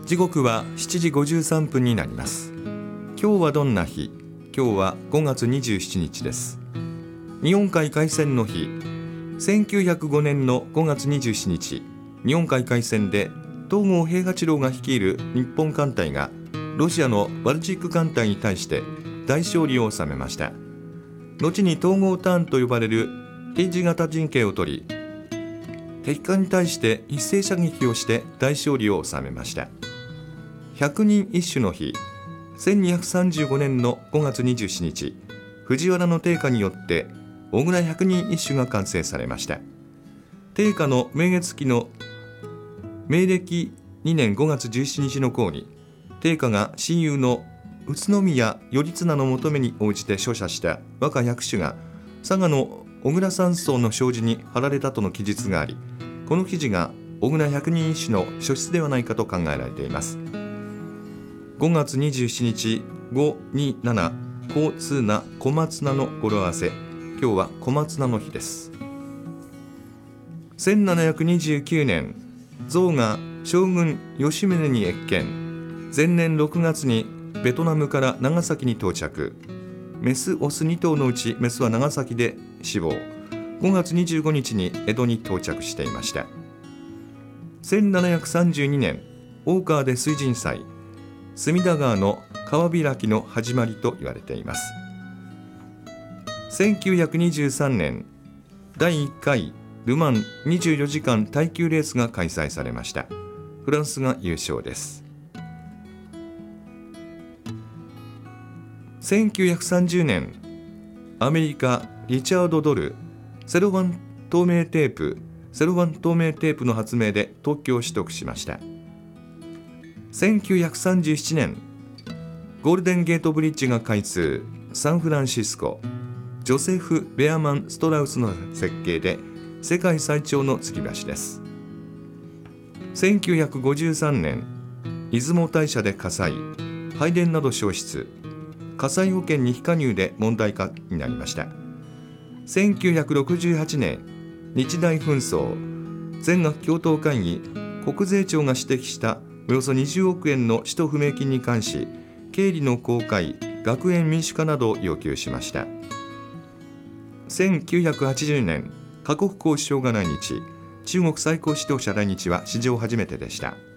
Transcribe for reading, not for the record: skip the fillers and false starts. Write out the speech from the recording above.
時刻は7時53分になります。今日はどんな日？今日は5月27日です。日本海海戦の日。1905年の5月27日、日本海海戦で東郷平八郎が率いる日本艦隊がロシアのバルチック艦隊に対して大勝利を収めました。後に統合ターンと呼ばれる T 字型陣形を取り、敵艦に対して一斉射撃をして大勝利を収めました。百人一首の日。1235年の5月27日、藤原の定家によって小倉百人一首が完成されました。定家の明月期の明暦2年5月17日の項に、定家が親友の宇都宮頼綱の求めに応じて書写した和歌百首が佐賀の小倉山荘の障子に貼られたとの記述があり、この記事が小倉百人一首の書筆ではないかと考えられています。5月27日527交通な小松菜の語呂合わせ。今日は小松菜の日です。1729年、象が将軍吉宗に謁見。前年6月にベトナムから長崎に到着。メスオス2頭のうちメスは長崎で死亡。5月25日に江戸に到着していました。1732年、大川で水神祭。隅田川の川開きの始まりと言われています。1923年、第1回ル・マン24時間耐久レースが開催されました。フランスが優勝です。1930年、アメリカリチャード・ドルセロファン透明テープの発明で特許を取得しました。1937年、ゴールデンゲートブリッジが開通。サンフランシスコ、ジョセフ・ベアマン・ストラウスの設計で世界最長の吊り橋です。1953年、出雲大社で火災、拝殿など焼失、火災保険に非加入で問題化になりました。1968年、日大紛争、全学共闘会議、国税庁が指摘したおよそ20億円の使途不明金に関し、経理の公開、学園民主化などを要求しました。1980年、華国公首相が来日。中国最高指導者来日は史上初めてでした。